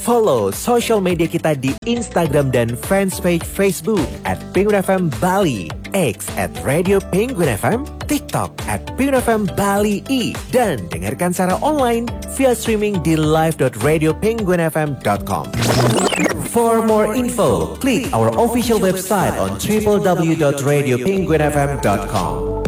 Follow social media kita di Instagram dan fanspage Facebook @Penguin FM Bali, X @Radio Penguin FM, TikTok @Penguin FM Bali I, dan dengarkan secara online via streaming di live.radiopenguinfm.com. For more info, click our official website on www.radiopenguinfm.com.